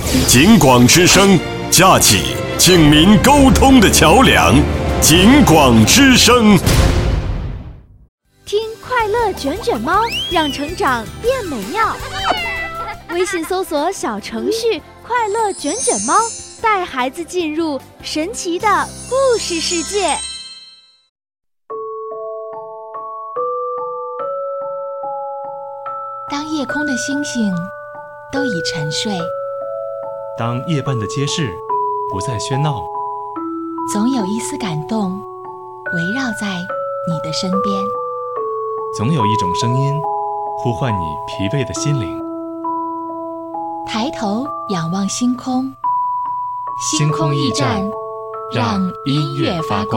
警广之声，架起警民沟通的桥梁。警广之声， 听快乐卷卷猫，让成长变美妙。微信搜索小程序“快乐卷卷猫”，带孩子进入神奇的故事世界。 当夜空的星星都已沉睡， 当夜半的街市不再喧闹， 总有一丝感动围绕在你的身边， 总有一种声音呼唤你疲惫的心灵。 抬头仰望星空， 星空驿站，让音乐发光。